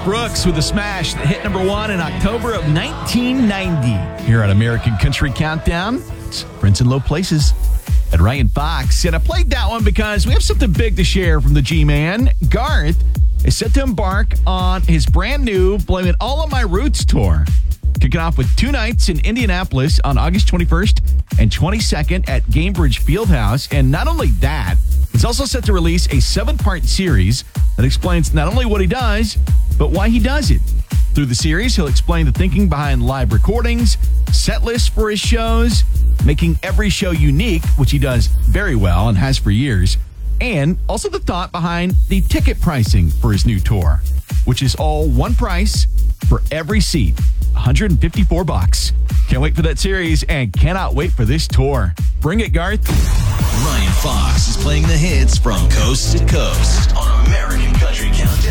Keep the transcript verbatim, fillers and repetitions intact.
Brooks with a smash that hit number one in October of nineteen ninety. Here on American Country Countdown, it's Prince in Low Places at Ryan Fox. And I played that one because we have something big to share from the G-Man. Garth is set to embark on his brand new Blame It All on My Roots tour. Kicking off with two nights in Indianapolis on August twenty-first and twenty-second at Gainbridge Fieldhouse. And not only that, he's also set to release a seven-part series that explains not only what he does, but why he does it. Through the series, he'll explain the thinking behind live recordings, set lists for his shows, making every show unique, which he does very well and has for years, and also the thought behind the ticket pricing for his new tour, which is all one price for every seat, one hundred fifty-four bucks. Can't wait for that series and cannot wait for this tour. Bring it, Garth. Ryan Fox is playing the hits from coast to coast on American Country Countdown.